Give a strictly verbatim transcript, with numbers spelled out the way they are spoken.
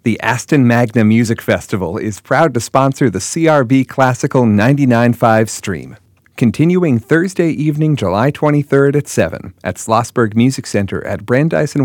The Aston Magna Music Festival is proud to sponsor the C R B Classical ninety-nine point five stream. Continuing Thursday evening, July twenty-third at seven at Schlossberg Music Center at Brandeis and